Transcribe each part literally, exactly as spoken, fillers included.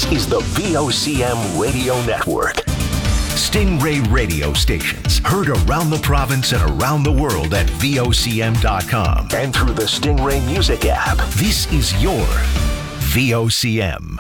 This is the V O C M Radio Network. Stingray radio stations heard around the province and around the world at V O C M dot com and through the Stingray Music app. This is your V O C M.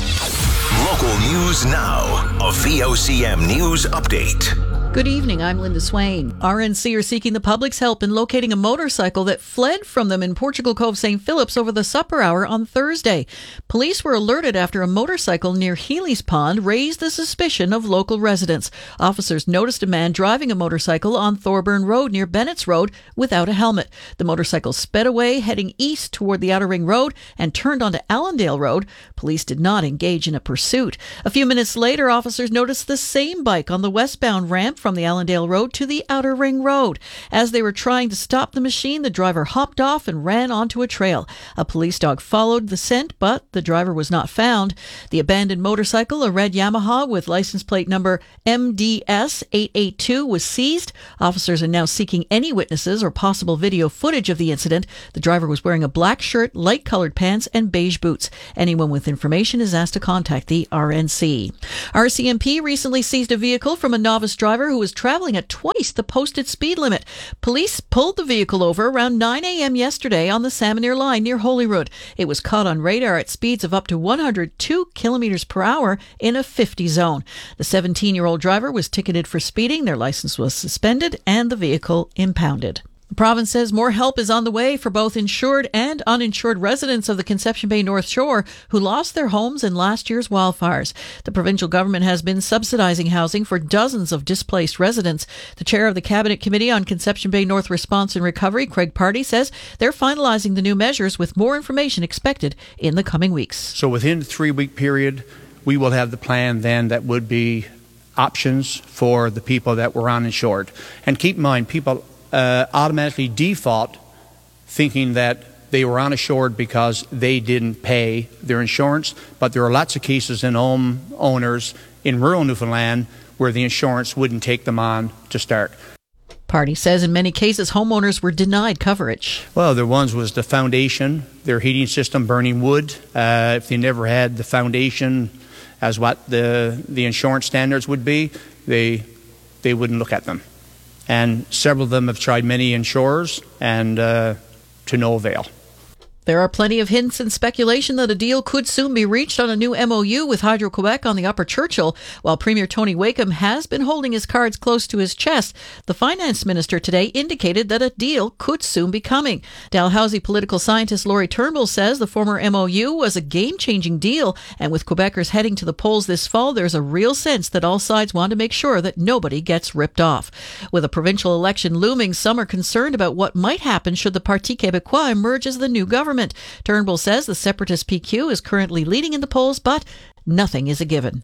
Local news now. A V O C M News Update. Good evening, I'm Linda Swain. R N C are seeking the public's help in locating a motorcycle that fled from them in Portugal Cove, Saint Phillips over the supper hour on Thursday. Police were alerted after a motorcycle near Healy's Pond raised the suspicion of local residents. Officers noticed a man driving a motorcycle on Thorburn Road near Bennett's Road without a helmet. The motorcycle sped away, heading east toward the Outer Ring Road and turned onto Allendale Road. Police did not engage in a pursuit. A few minutes later, officers noticed the same bike on the westbound ramp from the Allendale Road to the Outer Ring Road. As they were trying to stop the machine, the driver hopped off and ran onto a trail. A police dog followed the scent, but the driver was not found. The abandoned motorcycle, a red Yamaha with license plate number M D S eight eight two, was seized. Officers are now seeking any witnesses or possible video footage of the incident. The driver was wearing a black shirt, light-colored pants, and beige boots. Anyone with information is asked to contact the R N C. R C M P recently seized a vehicle from a novice driver who was traveling at twice the posted speed limit. Police pulled the vehicle over around nine a.m. yesterday on the Salmon Line near Holyrood. It was caught on radar at speeds of up to one hundred two kilometers per hour in a fifty zone. The seventeen-year-old driver was ticketed for speeding, their license was suspended, and the vehicle impounded. The province says more help is on the way for both insured and uninsured residents of the Conception Bay North Shore who lost their homes in last year's wildfires. The provincial government has been subsidizing housing for dozens of displaced residents. The chair of the Cabinet Committee on Conception Bay North Response and Recovery, Craig Party, says they're finalizing the new measures with more information expected in the coming weeks. So within the three-week period, we will have the plan then that would be options for the people that were uninsured. And keep in mind, people Uh, automatically default thinking that they were uninsured because they didn't pay their insurance, but there are lots of cases in home owners in rural Newfoundland where the insurance wouldn't take them on to start. Party says in many cases homeowners were denied coverage. Well, the ones was the foundation, their heating system burning wood. Uh, if they never had the foundation as what the the insurance standards would be, they they wouldn't look at them. And several of them have tried many insurers, and uh, to no avail. There are plenty of hints and speculation that a deal could soon be reached on a new M O U with Hydro-Quebec on the Upper Churchill. While Premier Tony Wakeham has been holding his cards close to his chest, the finance minister today indicated that a deal could soon be coming. Dalhousie political scientist Laurie Turnbull says the former M O U was a game-changing deal, and with Quebecers heading to the polls this fall, there's a real sense that all sides want to make sure that nobody gets ripped off. With a provincial election looming, some are concerned about what might happen should the Parti Québécois emerge as the new government. Turnbull says the separatist P Q is currently leading in the polls, but nothing is a given.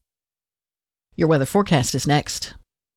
Your weather forecast is next.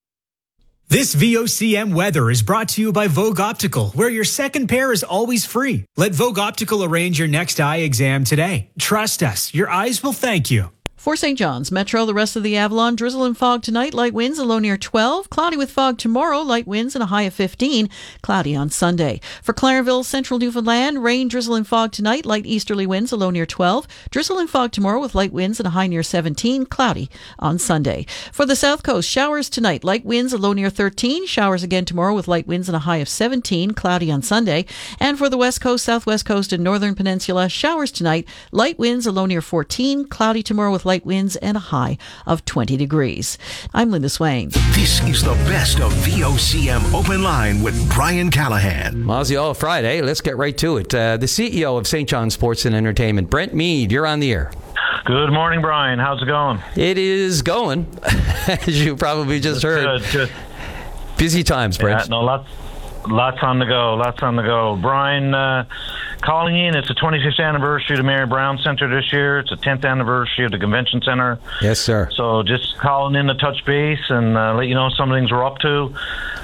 This V O C M weather is brought to you by Vogue Optical, where your second pair is always free. Let Vogue Optical arrange your next eye exam today. Trust us, your eyes will thank you. For Saint John's Metro, the rest of the Avalon, drizzle and fog tonight, light winds, a low near twelve. Cloudy with fog tomorrow, light winds and a high of fifteen. Cloudy on Sunday. For Clarenville, Central Newfoundland, rain, drizzle and fog tonight, light easterly winds, a low near twelve. Drizzle and fog tomorrow with light winds and a high near seventeen. Cloudy on Sunday. For the South Coast, showers tonight, light winds, a low near thirteen. Showers again tomorrow with light winds and a high of seventeen. Cloudy on Sunday. And for the West Coast, Southwest Coast and Northern Peninsula, showers tonight, light winds, a low near fourteen. Cloudy tomorrow with light winds and a high of twenty degrees. I'm Linda Swain. This is the best of V O C M Open Line with Brian Callahan. Aussie All Friday. Let's get right to it. Uh, the C E O of Saint John Sports and Entertainment, Brent Mead, you're on the air. Good morning, Brian. How's it going? It is going, as you probably just heard. Good, good. Busy times, Brent. Yeah, no, lots, lots on the go. Lots on the go. Brian, uh, calling in. It's the twenty-fifth anniversary of the Mary Brown Center this year. It's the tenth anniversary of the Convention Center. Yes, sir. So just calling in to touch base and uh, let you know some things we're up to.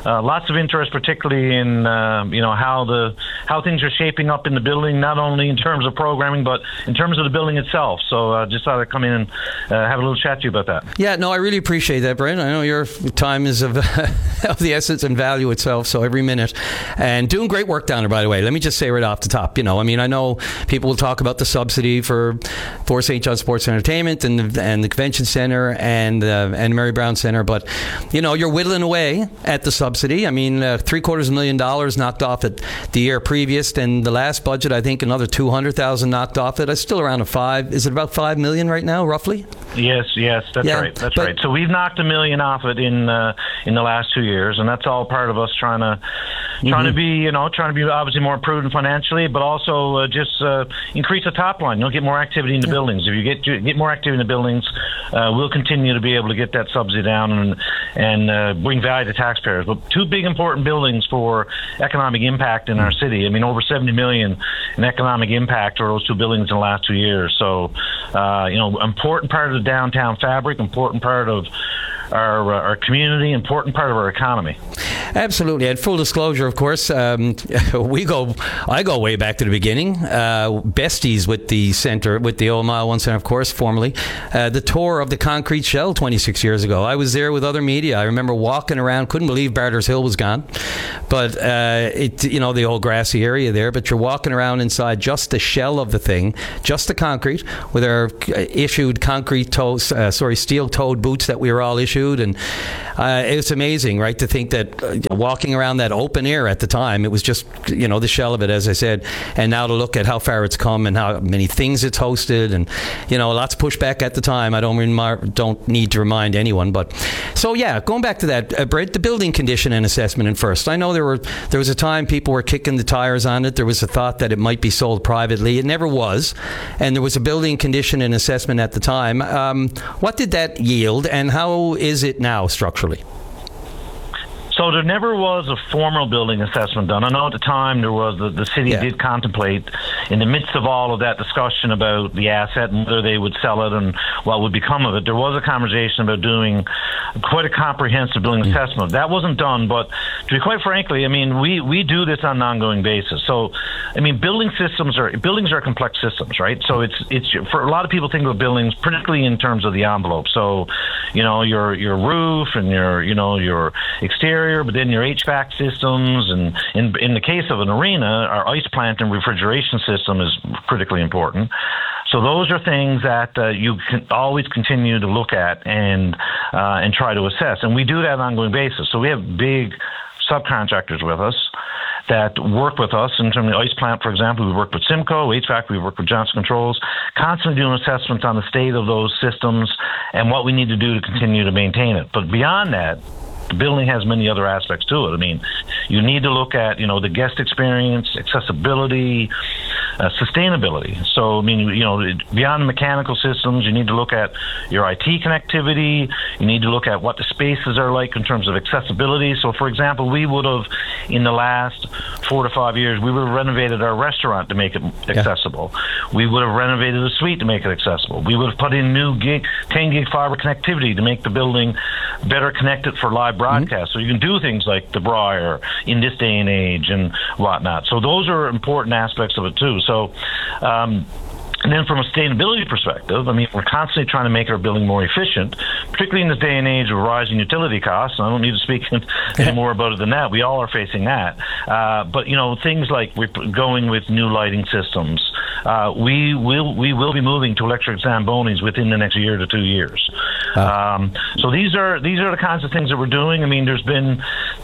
uh, lots of interest, particularly in uh, you know how the how things are shaping up in the building, not only in terms of programming, but in terms of the building itself. So uh, just thought I'd come in and uh, have a little chat to you about that. Yeah, no, I really appreciate that, Brent. I know your time is of, of the essence and value itself, so every minute. And doing great work down there, by the way. Let me just say right off the top, you know, I mean, I know people will talk about the subsidy for for Saint John Sports and Entertainment and the, and the Convention Centre and uh, and Mary Brown Centre, but, you know, you're whittling away at the subsidy. I mean, uh, three quarters of a million dollars knocked off it the year previous, and the last budget, I think, another two hundred thousand knocked off it. It's still around a five. Is it about five million right now, roughly? Yes, yes, that's yeah, right. That's but, right. So we've knocked a million off it in uh, in the last two years, and that's all part of us trying to trying mm-hmm. to be, you know, trying to be obviously more prudent financially, but also uh, just uh, increase the top line. You know, get more activity in the yeah. buildings. If you get get more activity in the buildings, uh, we'll continue to be able to get that subsidy down and and uh, bring value to taxpayers. But two big important buildings for economic impact in mm-hmm. our city. I mean, over seventy million in economic impact for those two buildings in the last two years. So, uh, you know, important part of the downtown fabric, important part of our uh, our community, important part of our economy. Absolutely. And full disclosure, of course, um, we go, I go way back to the beginning. Uh, besties with the center, with the Old Mile One Center, of course, formerly. Uh, the tour of the concrete shell twenty-six years ago. I was there with other media. I remember walking around, couldn't believe Barter's Hill was gone. But, uh, it, you know, the old grassy area there, but you're walking around inside just the shell of the thing, just the concrete, with our issued concrete toes, uh, sorry, steel-toed boots that we were all issued. And uh, it's amazing, right, to think that uh, walking around that open air at the time, it was just, you know, the shell of it, as I said, and now to look at how far it's come and how many things it's hosted, and, you know, lots of pushback at the time. I don't remi- don't need to remind anyone, but so yeah, going back to that, uh, Brent, the building condition and assessment in first. I know there were there was a time people were kicking the tires on it. There was a thought that it might be sold privately. It never was, and there was a building condition and assessment at the time. Um, what did that yield, and how is it now structurally? So there never was a formal building assessment done. I know at the time there was, the, the city yeah. did contemplate, in the midst of all of that discussion about the asset and whether they would sell it and what would become of it, there was a conversation about doing quite a comprehensive building mm. assessment. That wasn't done, but to be quite frankly, I mean, we, we do this on an ongoing basis. So, I mean, building systems are, buildings are complex systems, right? So it's, it's, for a lot of people think of buildings, particularly in terms of the envelope. So, you know, your, your roof and your, you know, your exterior, but then your H V A C systems, and in in the case of an arena, our ice plant and refrigeration system is critically important. So those are things that uh, you can always continue to look at and uh, and try to assess, and we do that on an ongoing basis. So we have big subcontractors with us that work with us in terms of the ice plant, for example. We work with Simcoe, H V A C, we work with Johnson Controls, constantly doing assessments on the state of those systems and what we need to do to continue to maintain it. But beyond that, the building has many other aspects to it. I mean, you need to look at, you know, the guest experience, accessibility, uh, sustainability. So, I mean, you know, beyond the mechanical systems, you need to look at your I T connectivity. You need to look at what the spaces are like in terms of accessibility. So, for example, we would have, in the last four to five years, we would have renovated our restaurant to make it accessible. Yeah. We would have renovated a suite to make it accessible. We would have put in new gig, ten gig fiber connectivity to make the building better connected for live broadcast. Mm-hmm. So you can do things like the Briar in this day and age and whatnot. So those are important aspects of it too. So, um, and then from a sustainability perspective, I mean, we're constantly trying to make our building more efficient, particularly in this day and age of rising utility costs. And I don't need to speak any more about it than that. We all are facing that. Uh, but, you know, things like we're going with new lighting systems. Uh, we will we will be moving to electric Zambonis within the next year to two years. Uh. Um, so these are these are the kinds of things that we're doing. I mean, there's been,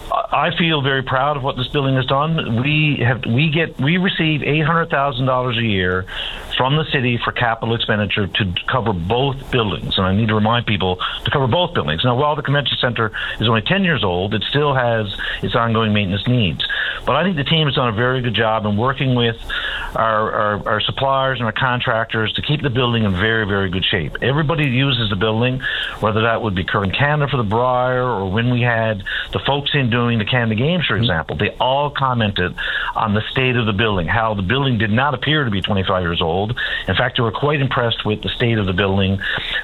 I feel very proud of what this building has done. We have we get we receive eight hundred thousand dollars a year from the city for capital expenditure to cover both buildings. And I need to remind people to cover both buildings. Now, while the convention center is only ten years old, it still has its ongoing maintenance needs. But I think the team has done a very good job in working with our, our, our suppliers and our contractors to keep the building in very, very good shape. Everybody uses the building, whether that would be Curtin Canada for the Briar or when we had the folks in doing the Canada Games, for example, they all commented on the state of the building, how the building did not appear to be twenty-five years old. In fact, they were quite impressed with the state of the building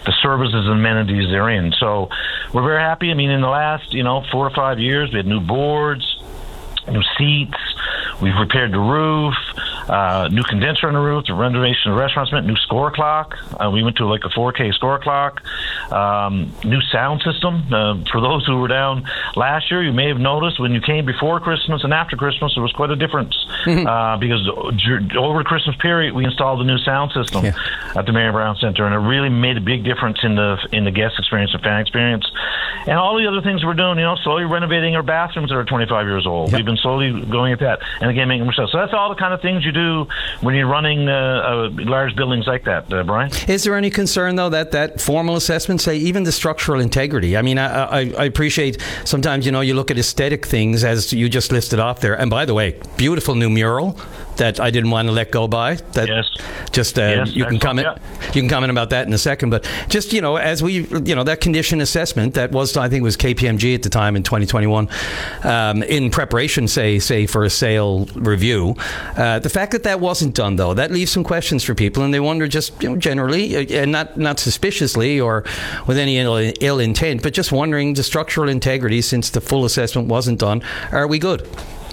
the services and amenities they're in. So we're very happy. I mean, in the last, you know, four or five years, we had new boards, new seats. We've repaired the roof, uh, new condenser on the roof, the renovation of the restaurants, new score clock. Uh, we went to like a four K score clock, um, new sound system. Uh, for those who were down last year, you may have noticed when you came before Christmas and after Christmas, there was quite a difference uh, because over the Christmas period, we installed a new sound system yeah. at the Mary Brown Center, and it really made a big difference in the in the guest experience and fan experience. And all the other things we're doing, you know, slowly renovating our bathrooms that are twenty-five years old. Yep. We've been slowly going at that. And again, making them. So that's all the kind of things you do when you're running uh, uh, large buildings like that, uh, Brian. Is there any concern, though, that that formal assessment, say, even the structural integrity? I mean, I, I, I appreciate sometimes, you know, you look at aesthetic things as you just listed off there. And by the way, beautiful new mural that I didn't want to let go by. That yes. Just uh, yes, you can comment. Yeah. You can comment about that in a second. But just, you know, as we, you know, that condition assessment that was, I think, it was K P M G at the time in twenty twenty-one, um, in preparation, say, say for a sale review. Uh, the fact that that wasn't done, though, that leaves some questions for people, and they wonder just, you know, generally, uh, and not not suspiciously or with any ill, ill intent, but just wondering the structural integrity since the full assessment wasn't done. Are we good?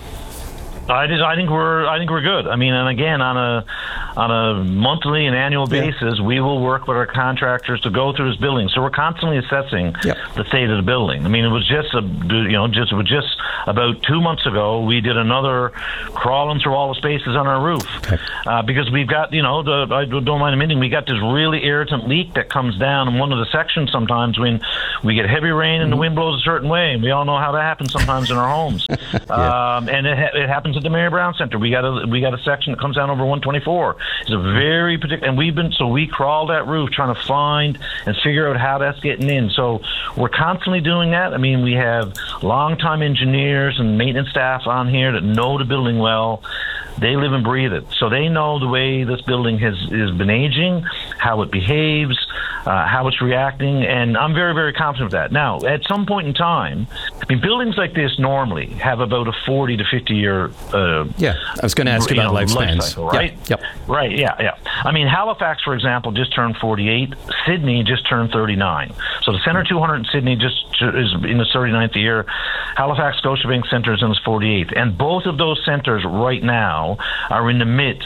I, just, I think we're I think we're good. I mean, and again, on a on a monthly and annual basis, yeah. we will work with our contractors to go through this building. So we're constantly assessing yep. the state of the building. I mean, it was just a you know just it was just about two months ago we did another crawling through all the spaces on our roof okay. uh, because we've got you know the, I don't mind admitting we got this really irritant leak that comes down in one of the sections sometimes when we get heavy rain and mm-hmm. the wind blows a certain way, and we all know how that happens sometimes in our homes. yeah. um, and it, it happens at the Mary Brown Center. We got a we got a section that comes down over one twenty-four. It's a very particular, and we've been so we crawled that roof trying to find and figure out how that's getting in. So we're constantly doing that. I mean, we have longtime engineers and maintenance staff on here that know the building well. They live and breathe it, so they know the way this building has has been aging, how it behaves, uh, how it's reacting, and I'm very, very confident of that. Now, at some point in time, I mean, buildings like this normally have about a forty to fifty year. Uh, yeah, I was going to ask you about lifespans, life cycle, right? Yep. yep. Right. Yeah. Yeah. I mean, Halifax, for example, just turned forty-eight. Sydney just turned thirty-nine. So the Centre two hundred in Sydney just is in its thirty-ninth year. Halifax Scotiabank Centre is in its forty-eighth, and both of those centres right now are in the midst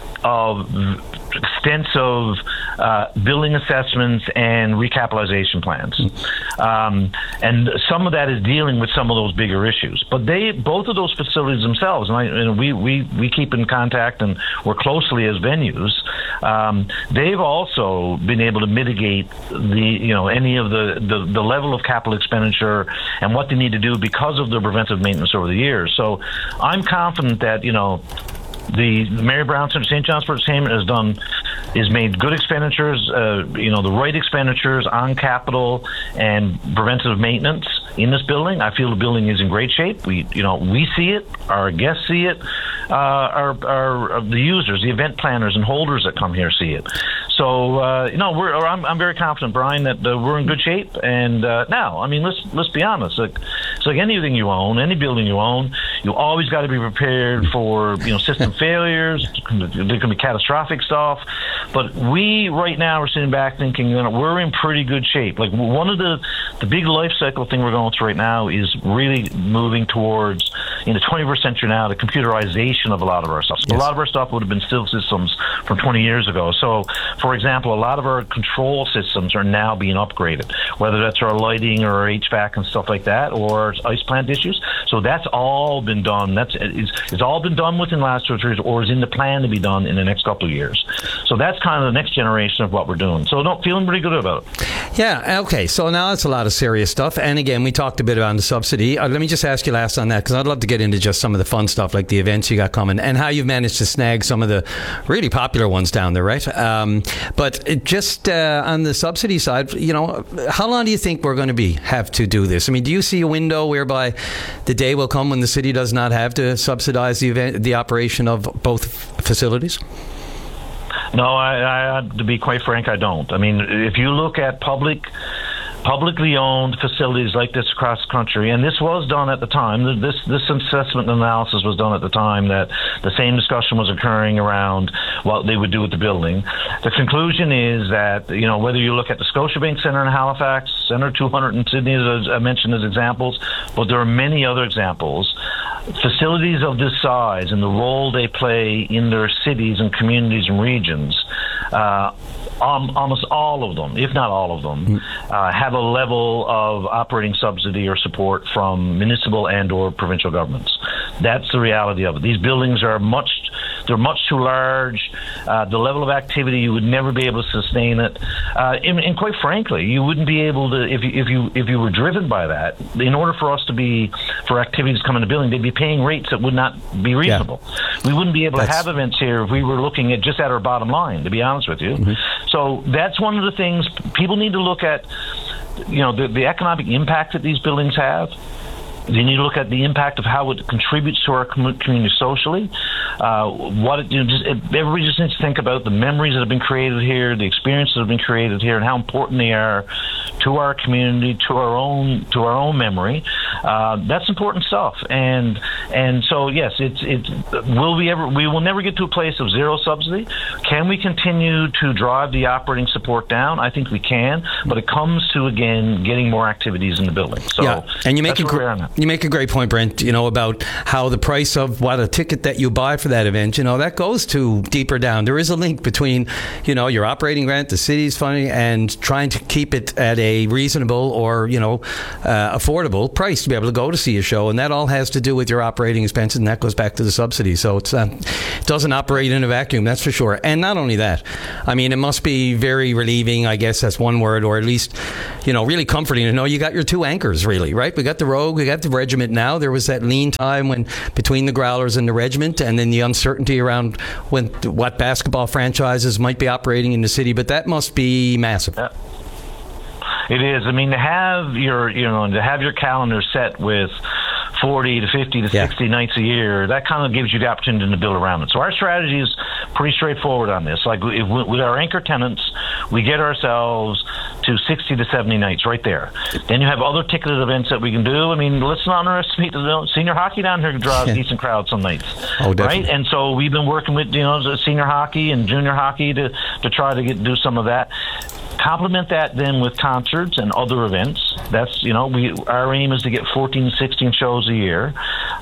of extensive uh, building assessments and recapitalization plans. Um, and some of that is dealing with some of those bigger issues. But they, both of those facilities themselves, and, I, and we, we, we keep in contact and work closely as venues, um, they've also been able to mitigate the, you know, any of the, the, the level of capital expenditure and what they need to do because of the preventive maintenance over the years. So I'm confident that, you know, The, the Mary Brown Center, Saint John's Entertainment has done, is made good expenditures, uh, you know, the right expenditures on capital and preventative maintenance in this building. I feel the building is in great shape. We, you know, we see it, our guests see it, uh, our, our the users, the event planners and holders that come here see it. So, uh, you know, we're, I'm, I'm very confident, Brian, that uh, we're in good shape. And uh, now, I mean, let's let's be honest. Like, it's like anything you own, any building you own, you always got to be prepared for, you know, system failures. There can be catastrophic stuff. But we right now are sitting back thinking, you know, we're in pretty good shape. Like, one of the the big life cycle thing we're going through right now is really moving towards, in the twenty-first century now, the computerization of a lot of our stuff. So yes. A lot of our stuff would have been still systems from twenty years ago. So, for example, a lot of our control systems are now being upgraded, whether that's our lighting or our H V A C and stuff like that, or ice plant issues. So that's all been done. That's it's, it's all been done within the last two or three years, or is in the plan to be done in the next couple of years. So that's kind of the next generation of what we're doing. So no, feeling pretty good about it. Yeah, okay. So now it's a lot of serious stuff. And again, we talked a bit about the subsidy. Uh, let me just ask you last on that, because I'd love to get into just some of the fun stuff, like the events you got coming and how you've managed to snag some of the really popular ones down there, right? Um, but it just uh, on the subsidy side, you know, how long do you think we're going to be have to do this? I mean, do you see a window whereby the day will come when the city does not have to subsidize the event, the operation of both facilities? No, I, I, to be quite frank, I don't. I mean, if you look at public publicly owned facilities like this across the country, and this was done at the time, this this assessment and analysis was done at the time that the same discussion was occurring around what they would do with the building. The conclusion is that, you know, whether you look at the Scotiabank Centre in Halifax, Centre two hundred in Sydney, as I mentioned as examples, but there are many other examples. Facilities of this size and the role they play in their cities and communities and regions, uh, um, almost all of them, if not all of them, uh, have a level of operating subsidy or support from municipal and or provincial governments. That's the reality of it. These buildings are much, they're much too large. Uh, the level of activity, you would never be able to sustain it. Uh, and, and quite frankly, you wouldn't be able to, if you, if you if you were driven by that, in order for us to be, for activities to come in the building, they'd be paying rates that would not be reasonable. Yeah. We wouldn't be able that's... to have events here if we were looking at just at our bottom line, to be honest with you. Mm-hmm. So that's one of the things people need to look at, you know, the, the economic impact that these buildings have. You need to look at the impact of how it contributes to our community socially. Uh, what it, you know, just, it, everybody just needs to think about the memories that have been created here, the experiences that have been created here, and how important they are to our community, to our own, to our own memory. Uh, that's important stuff. And and so yes, it's it's. Will we ever? We will never get to a place of zero subsidy. Can we continue to drive the operating support down? I think we can, but it comes to again getting more activities in the building. So yeah, and you make that's a where we're at. You make a great point, Brent, you know, about how the price of what a ticket that you buy for that event, you know, that goes to deeper down. There is a link between, you know, your operating rent, the city's funding, and trying to keep it at a reasonable or, you know, uh, affordable price to be able to go to see a show. And that all has to do with your operating expenses, and that goes back to the subsidy. So it's, uh, it doesn't operate in a vacuum, that's for sure. And not only that, I mean, it must be very relieving, I guess that's one word, or at least, you know, really comforting to know you got your two anchors, really, right? We got the Rogue, we got the Regiment now. There was that lean time when between the Growlers and the Regiment, and then the uncertainty around when what basketball franchises might be operating in the city. But that must be massive. Yeah. It is. I mean, to have your, you know, to have your calendar set with forty to fifty to yeah. sixty nights a year, that kind of gives you the opportunity to build around it. So our strategy is pretty straightforward on this. Like if, with our anchor tenants, we get ourselves to sixty to seventy nights right there. Then you have other ticketed events that we can do. I mean, let's not underestimate the senior hockey down here draws yeah. decent crowds some nights. Oh, definitely. Right? And so we've been working with, you know, senior hockey and junior hockey to, to try to get do some of that. Complement that then with concerts and other events. That's, you know, we our aim is to get fourteen, sixteen shows a year.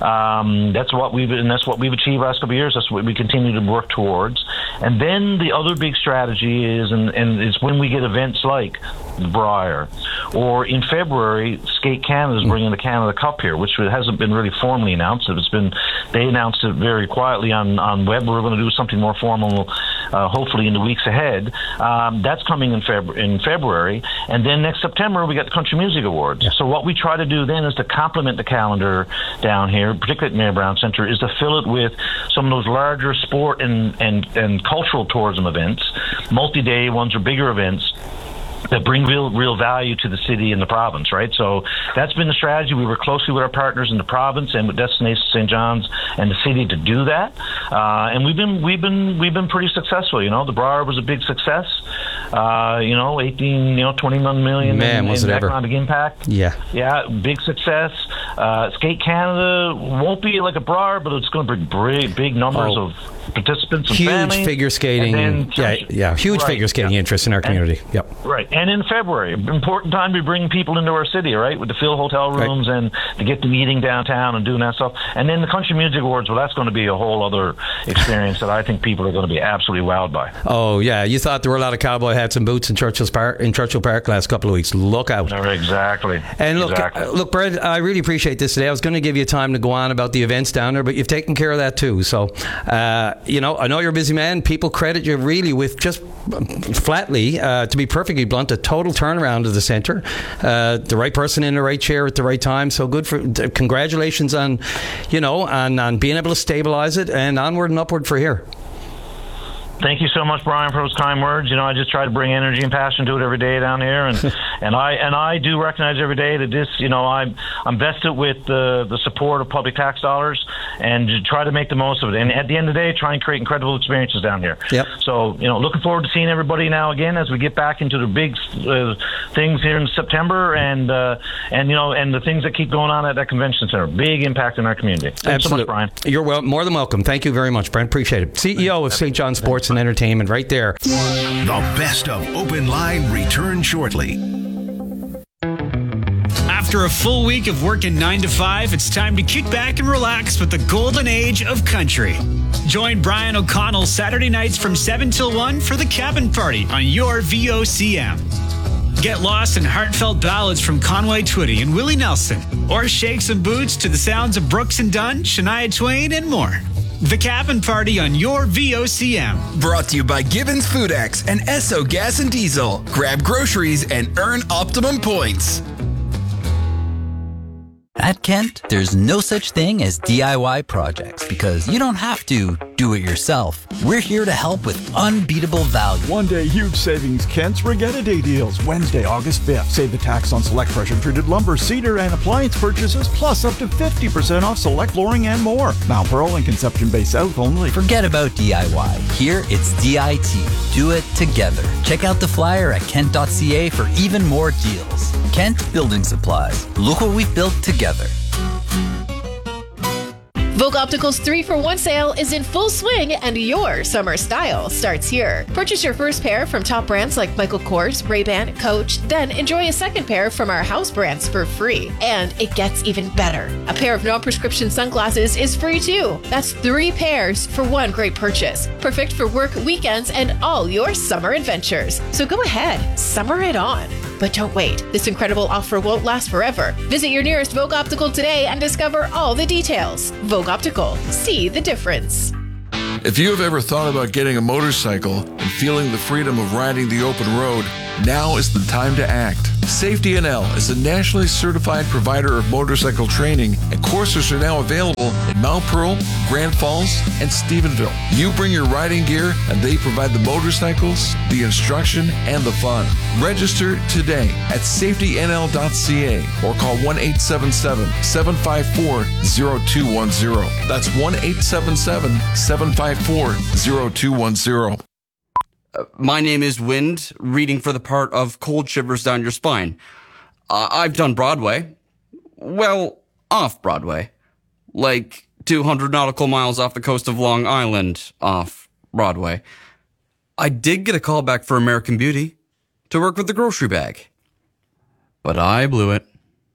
Um, that's what we've and that's what we've achieved last couple of years. That's what we continue to work towards. And then the other big strategy is, and, and it's when we get events like the Briar, or in February, Skate Canada is bringing the Canada Cup here, which hasn't been really formally announced. It's been they announced it very quietly on on web. We're going to do something more formal, uh, hopefully in the weeks ahead. Um, that's coming in February. in February, and then next September we got the Country Music Awards. Yeah. So what we try to do then is to complement the calendar down here, particularly at Mayor Brown Centre, is to fill it with some of those larger sport and, and, and cultural tourism events, multi-day ones or bigger events that bring real real value to the city and the province, right? So that's been the strategy. We work closely with our partners in the province and with Destination Saint John's and the city to do that. Uh, and we've been we've been we've been pretty successful. You know, the Briar was a big success. Uh, you know, eighteen, you know, twenty-one million Man, in, was in it economic ever. impact. Yeah, yeah, big success. Uh, Skate Canada won't be like a Briar, but it's going to bring big, big numbers oh. of participants and huge families. figure skating. Then, yeah, yeah, huge right, figure skating yeah. interest in our community. And, yep. Right, and in February, important time to bring people into our city, right, with the Phil hotel rooms right. and to get them eating downtown and doing that stuff. And then the Country Music Awards, well, that's going to be a whole other experience that I think people are going to be absolutely wowed by. Oh yeah, you thought there were a lot of cowboy hats and boots in Churchill's Park in Churchill Park last couple of weeks. Look out! Exactly. And look, exactly. uh, look, Brett, I really appreciate this today. I was going to give you time to go on about the events down there, but you've taken care of that too. So, uh, you know, I know you're a busy man. People credit you really with just flatly, uh, to be perfectly blunt, a total turnaround of the centre. Uh, the right person in the right chair at the right time. So good for. Congratulations on, you know, on on being able to stabilise it and onward and upward for here. Thank you so much, Brian, for those kind words. You know, I just try to bring energy and passion to it every day down here, and and I and I do recognize every day that this, you know, I'm I'm vested with the the support of public tax dollars, and to try to make the most of it. And at the end of the day, try and create incredible experiences down here. Yep. So, you know, looking forward to seeing everybody now again as we get back into the big uh, things here in September, and uh, and you know, and the things that keep going on at that convention center. Big impact in our community. Thanks Absolutely, so much, Brian. You're well, more than welcome. Thank you very much, Brent. Appreciate it. C E O of Saint John Sports and Entertainment, right there. The best of Open Line returns shortly. After a full week of working nine to five, it's time to kick back and relax with the golden age of country. Join Brian O'Connell Saturday nights from seven till one for the Cabin Party on your V O C M. Get lost in heartfelt ballads from Conway Twitty and Willie Nelson, or shake some boots to the sounds of Brooks and Dunn, Shania Twain, and more. The Cabin Party on your V O C M. Brought to you by Gibbons FoodX and Esso Gas and Diesel. Grab groceries and earn optimum points. At Kent, there's no such thing as D I Y projects because you don't have to do it yourself. We're here to help with unbeatable value. One day huge savings, Kent's Regatta Day deals. Wednesday, August fifth. Save the tax on select pressure-treated lumber, cedar, and appliance purchases, plus up to fifty percent off select flooring and more. Mount Pearl and Conception Bay South only. Forget about D I Y. Here, it's D I T. Do it together. Check out the flyer at kent dot c a for even more deals. Kent Building Supplies. Look what we've built together. Vogue Optical's three for one sale is in full swing, and your summer style starts here. Purchase your first pair from top brands like Michael Kors, Ray-Ban, Coach, then enjoy a second pair from our house brands for free. And it gets even better. A pair of non-prescription sunglasses is free too. That's three pairs for one great purchase. Perfect for work, weekends, and all your summer adventures. So go ahead, summer it on. But don't wait. This incredible offer won't last forever. Visit your nearest Vogue Optical today and discover all the details. Vogue Optical. See the difference. If you have ever thought about getting a motorcycle and feeling the freedom of riding the open road, now is the time to act. Safety N L is a nationally certified provider of motorcycle training, and courses are now available in Mount Pearl, Grand Falls, and Stephenville. You bring your riding gear, and they provide the motorcycles, the instruction, and the fun. Register today at safety n l dot c a or call one eight seven seven, seven five four, zero two one zero. That's one eight seven seven, seven five four, zero two one zero. Uh, my name is Wind, reading for the part of Cold Shivers Down Your Spine. Uh, I've done Broadway. Well, off Broadway. Like two hundred nautical miles off the coast of Long Island, off Broadway. I did get a call back for American Beauty to work with the grocery bag. But I blew it.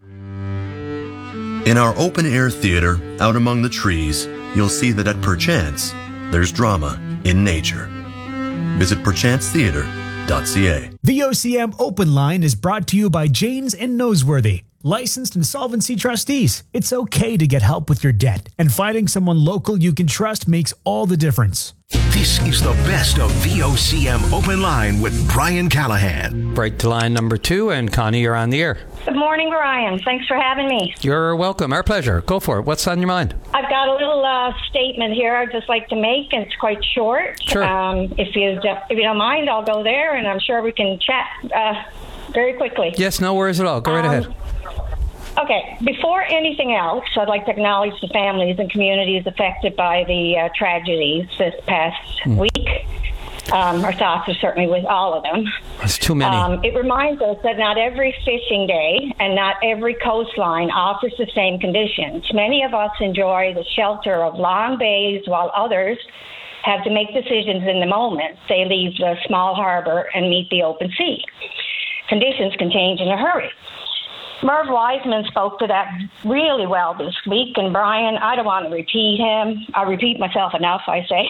In our open-air theater, out among the trees, you'll see that at Perchance, there's drama in nature. Visit perchance theater dot c a. V O C M Open Line is brought to you by Janes and Noseworthy, licensed insolvency trustees. It's okay to get help with your debt, and finding someone local you can trust makes all the difference. This is the best of V O C M Open Line with Brian Callahan. Right to line number two, and Connie, you're on the air. Good morning, Brian. Thanks for having me. You're welcome. Our pleasure. Go for it. What's on your mind? I've got a little uh, statement here I'd just like to make, and it's quite short. Sure. Um, if you if you don't mind, I'll go there, and I'm sure we can chat uh, very quickly. Yes, no worries at all. Go right um, ahead. Okay. Before anything else, I'd like to acknowledge the families and communities affected by the uh, tragedies this past mm. week. Um, our thoughts are certainly with all of them. That's too many. Um, it reminds us that not every fishing day and not every coastline offers the same conditions. Many of us enjoy the shelter of long bays while others have to make decisions in the moment. They leave the small harbor and meet the open sea. Conditions can change in a hurry. Merv Wiseman spoke to that really well this week, and Brian, I don't want to repeat him. I repeat myself enough, I say.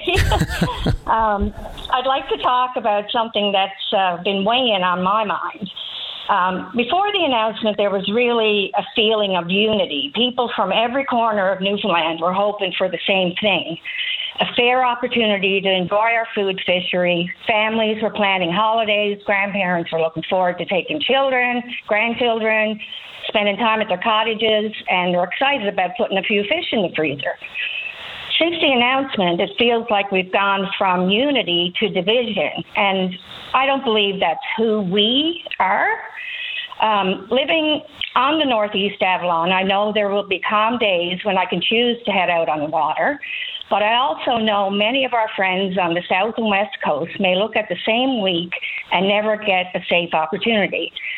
um, I'd like to talk about something that's uh, been weighing on my mind. Um, before the announcement, there was really a feeling of unity. People from every corner of Newfoundland were hoping for the same thing. A fair opportunity to enjoy our food fishery. Families were planning holidays. Grandparents were looking forward to taking children, grandchildren, spending time at their cottages, and they're excited about putting a few fish in the freezer. Since the announcement, it feels like we've gone from unity to division, and I don't believe that's who we are. Um, living on the Northeast Avalon, I know there will be calm days when I can choose to head out on the water, but I also know many of our friends on the South and West Coast may look at the same week and never get a safe opportunity.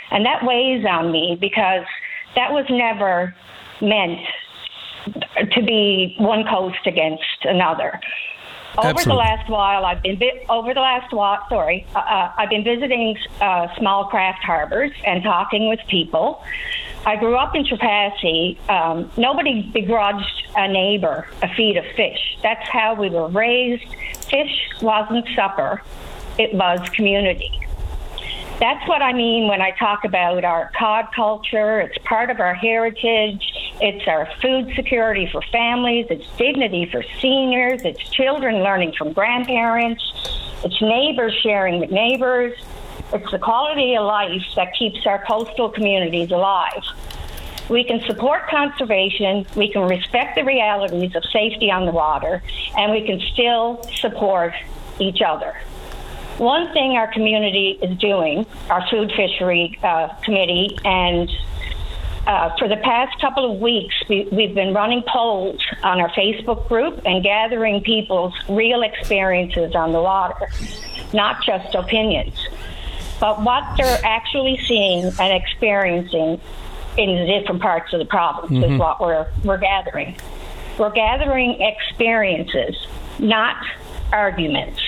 And that weighs on me because that was never meant to be one coast against another. Over Absolutely. the last while, I've been vi- over the last while. Sorry, uh, uh, I've been visiting uh, small craft harbors and talking with people. I grew up in Trepassey. Um, nobody begrudged a neighbor a feed of fish. That's how we were raised. Fish wasn't supper; it was community. That's what I mean when I talk about our cod culture. It's part of our heritage. It's our food security for families. It's dignity for seniors. It's children learning from grandparents. It's neighbors sharing with neighbors. It's the quality of life that keeps our coastal communities alive. We can support conservation, we can respect the realities of safety on the water, and we can still support each other. One thing our community is doing, our food fishery uh, committee, and uh, for the past couple of weeks, we, we've been running polls on our Facebook group and gathering people's real experiences on the water, not just opinions, but what they're actually seeing and experiencing in the different parts of the province mm-hmm. is what we're we're gathering. We're gathering experiences, not arguments.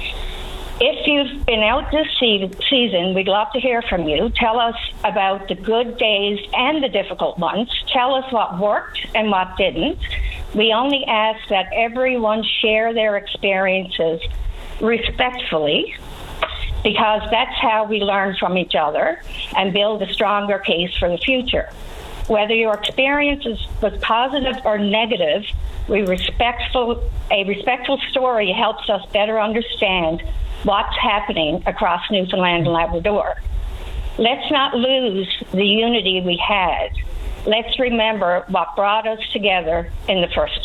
If you've been out this se- season, we'd love to hear from you. Tell us about the good days and the difficult ones. Tell us what worked and what didn't. We only ask that everyone share their experiences respectfully, because that's how we learn from each other and build a stronger case for the future. Whether your experience was positive or negative, we respectful, a respectful story helps us better understand what's happening across Newfoundland and Labrador. Let's not lose the unity we had. Let's remember what brought us together in the first place.